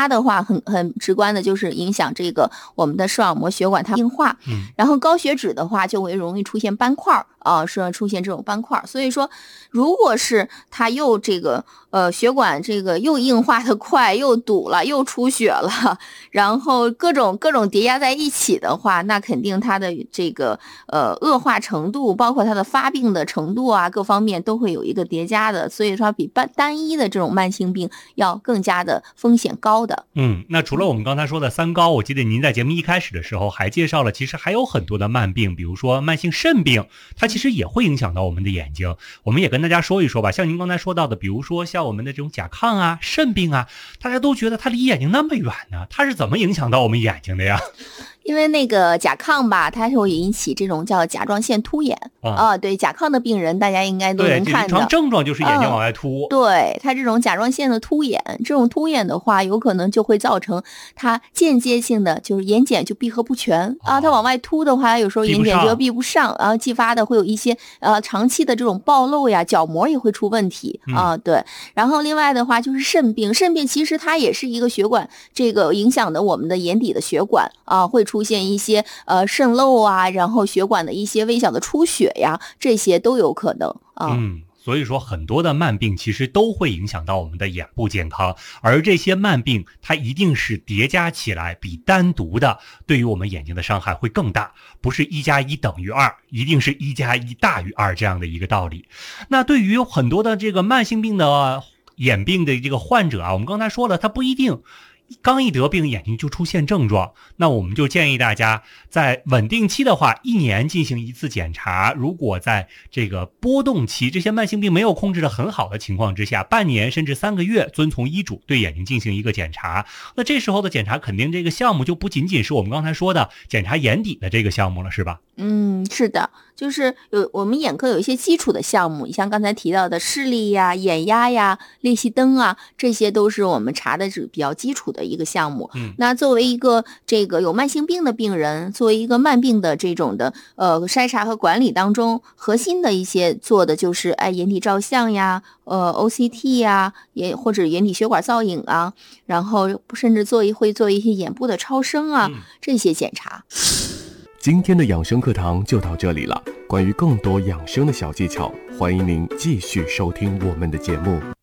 它的话很直观的就是影响这个我们的视网膜血管它硬化，然后高血脂的话就会容易出现斑块是出现这种斑块。所以说如果是它又这个血管这个又硬化的快，又堵了，又出血了，然后各种叠加在一起的话，那肯定它的这个恶化程度，包括它的发病的程度啊，各方面都会有一个叠加的，所以说比单一的这种慢性病要更加的风险高的。 那除了我们刚才说的三高，我记得您在节目一开始的时候还介绍了，其实还有很多的慢病，比如说慢性肾病，它其实也会影响到我们的眼睛。我们也跟大家说一说吧，像您刚才说到的，比如说像我们的这种甲亢啊、肾病啊，大家都觉得它离眼睛那么远呢，它是怎么影响到我们眼睛的呀？ 因为那个甲亢吧，它是会引起这种叫甲状腺突眼对，甲亢的病人大家应该都能看的。 临床症状就是眼睛往外凸。 对，它这种甲状腺的突眼，这种突眼的话，有可能就会造成它间接性的就是眼睑就闭合不全它往外凸的话，有时候眼睑就闭不上，然后继发的会有一些长期的这种暴露呀，角膜也会出问题对。然后另外的话就是肾病其实它也是一个血管这个影响的我们的眼底的血管会出现一些渗漏啊，然后血管的一些微小的出血呀，这些都有可能所以说很多的慢病其实都会影响到我们的眼部健康，而这些慢病它一定是叠加起来比单独的对于我们眼睛的伤害会更大，不是1+1等于2，一定是1+1大于2这样的一个道理。那对于很多的这个慢性病的眼病的这个患者我们刚才说了，他不一定刚一得病眼睛就出现症状，那我们就建议大家在稳定期的话1年进行一次检查，如果在这个波动期这些慢性病没有控制得很好的情况之下，半年甚至3个月遵从医嘱对眼睛进行一个检查。那这时候的检查肯定这个项目就不仅仅是我们刚才说的检查眼底的这个项目了，是吧？ 是的，就是我们眼科有一些基础的项目，你像刚才提到的视力呀、眼压呀、裂隙灯这些都是我们查的是比较基础的一个项目。那作为一个这个有慢性病的病人，作为一个慢病的这种的筛查和管理当中，核心的一些做的就是眼底照相呀、OCT 呀，或者眼底血管造影然后甚至会做一些眼部的超声这些检查。 今天的养生课堂就到这里了。关于更多养生的小技巧，欢迎您继续收听我们的节目。